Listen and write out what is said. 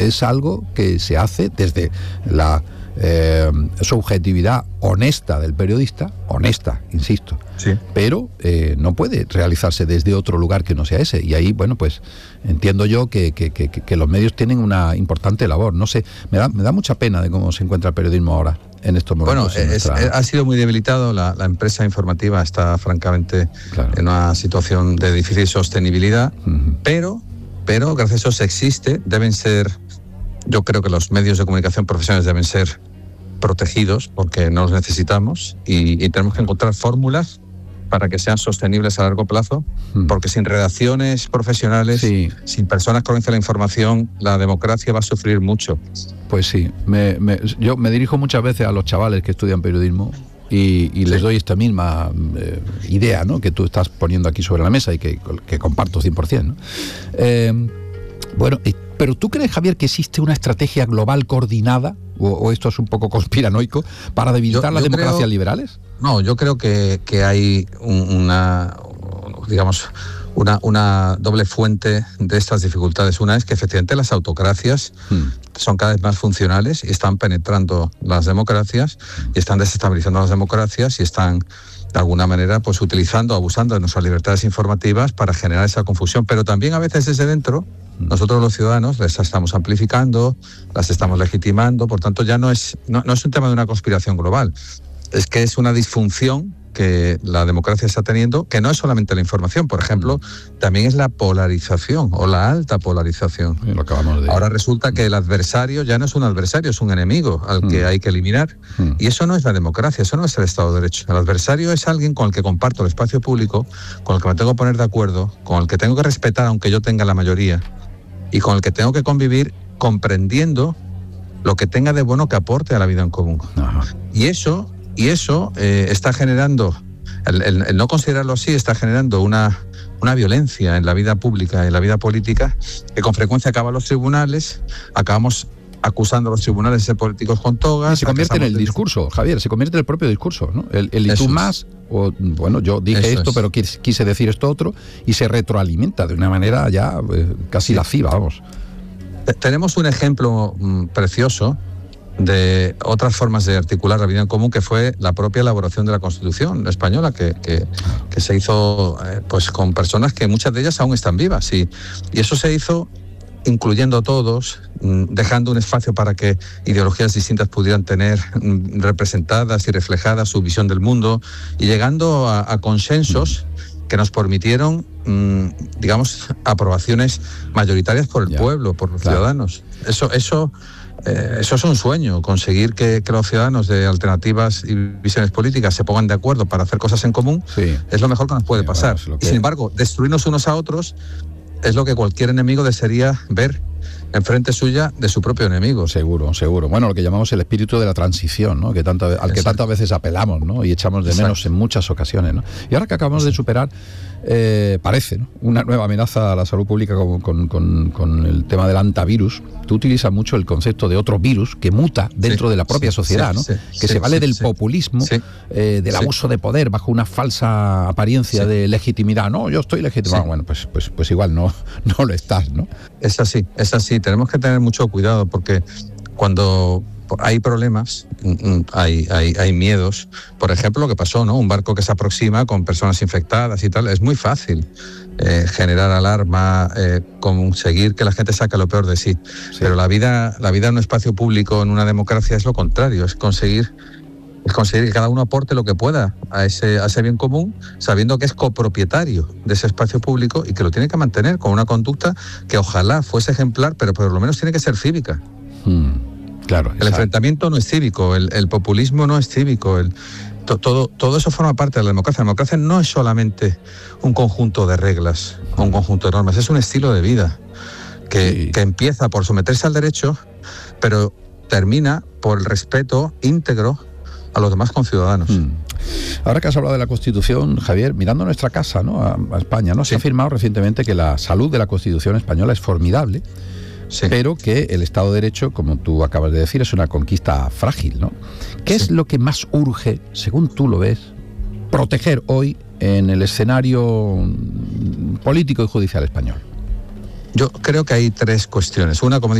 es algo que se hace desde la subjetividad honesta del periodista, honesta, insisto, sí, pero no puede realizarse desde otro lugar que no sea ese. Y ahí, bueno, pues entiendo yo que los medios tienen una importante labor. No sé, me da mucha pena de cómo se encuentra el periodismo ahora, en estos momentos. Bueno, ha sido muy debilitado, la empresa informativa está francamente en una situación de difícil sostenibilidad, pero gracias a eso se existe, deben ser, yo creo que los medios de comunicación profesionales deben ser protegidos porque no los necesitamos y tenemos que encontrar fórmulas para que sean sostenibles a largo plazo, porque sin redacciones profesionales, sin personas que organicen la información, la democracia va a sufrir mucho. Pues sí, yo me dirijo muchas veces a los chavales que estudian periodismo y les doy esta misma idea, ¿no?, que tú estás poniendo aquí sobre la mesa y que comparto 100%, ¿no? Bueno, pero ¿tú crees, Javier, que existe una estrategia global coordinada, o esto es un poco conspiranoico, para debilitar las democracias liberales? No, yo creo que hay una doble fuente de estas dificultades. Una es que efectivamente las autocracias son cada vez más funcionales y están penetrando las democracias y están desestabilizando las democracias y están de alguna manera pues utilizando, abusando de nuestras libertades informativas para generar esa confusión. Pero también a veces desde dentro nosotros los ciudadanos las estamos amplificando, las estamos legitimando, por tanto ya no es un tema de una conspiración global, es que es una disfunción que la democracia está teniendo, que no es solamente la información, por ejemplo, también es la polarización o la alta polarización. Lo acabamos de... Ahora resulta que el adversario ya no es un adversario, es un enemigo al que hay que eliminar. Y eso no es la democracia, eso no es el Estado de Derecho. El adversario es alguien con el que comparto el espacio público, con el que me tengo que poner de acuerdo, con el que tengo que respetar aunque yo tenga la mayoría, y con el que tengo que convivir comprendiendo lo que tenga de bueno que aporte a la vida en común. Ajá. Y eso está generando, el no considerarlo así, está generando una violencia en la vida pública, en la vida política, que con frecuencia acaba en los tribunales, acabamos acusando a los tribunales de ser políticos con togas. Y se convierte en el discurso, Javier, se convierte en el propio discurso, ¿no? El y tú más, o bueno, yo dije esto, pero quise decir esto otro, y se retroalimenta de una manera ya casi lasciva, vamos. Tenemos un ejemplo precioso de otras formas de articular la vida en común, que fue la propia elaboración de la Constitución española, que se hizo pues con personas que muchas de ellas aún están vivas, y eso se hizo incluyendo a todos, dejando un espacio para que ideologías distintas pudieran tener representadas y reflejadas su visión del mundo, y llegando a consensos que nos permitieron, aprobaciones mayoritarias por el pueblo, por los ciudadanos. Eso es un sueño, conseguir que los ciudadanos de alternativas y visiones políticas se pongan de acuerdo para hacer cosas en común, es lo mejor que nos puede pasar. Y sin embargo, destruirnos unos a otros es lo que cualquier enemigo desearía ver enfrente suya de su propio enemigo. Seguro. Bueno, lo que llamamos el espíritu de la transición, ¿no?, que tantas veces apelamos, ¿no?, y echamos de menos en muchas ocasiones, ¿no? Y ahora que acabamos de superar, parece, ¿no?, una nueva amenaza a la salud pública con el tema del antivirus, tú utilizas mucho el concepto de otro virus que muta dentro de la propia sociedad, ¿no?, que se vale del populismo, del abuso de poder bajo una falsa apariencia de legitimidad. No, yo estoy legitimado. Bueno, pues igual no lo estás, ¿no? Es así. Tenemos que tener mucho cuidado, porque cuando hay problemas, hay miedos. Por ejemplo, lo que pasó, ¿no?, un barco que se aproxima con personas infectadas y tal, es muy fácil generar alarma, conseguir que la gente saque lo peor de sí. Pero la vida en un espacio público, en una democracia, es lo contrario, es conseguir que cada uno aporte lo que pueda a ese bien común, sabiendo que es copropietario de ese espacio público y que lo tiene que mantener con una conducta que ojalá fuese ejemplar, pero por lo menos tiene que ser cívica. Claro. El enfrentamiento no es cívico, el populismo no es cívico, todo eso forma parte de la democracia. La democracia no es solamente un conjunto de reglas o un conjunto de normas, es un estilo de vida que empieza por someterse al derecho, pero termina por el respeto íntegro a los demás conciudadanos. Ahora que has hablado de la Constitución, Javier, mirando nuestra casa, ¿no?, a España, ¿no?, se ha afirmado recientemente que la salud de la Constitución española es formidable, pero que el Estado de Derecho, como tú acabas de decir, es una conquista frágil, ¿no? ¿Qué es lo que más urge, según tú lo ves, proteger hoy en el escenario político y judicial español? Yo creo que hay tres cuestiones. Una, como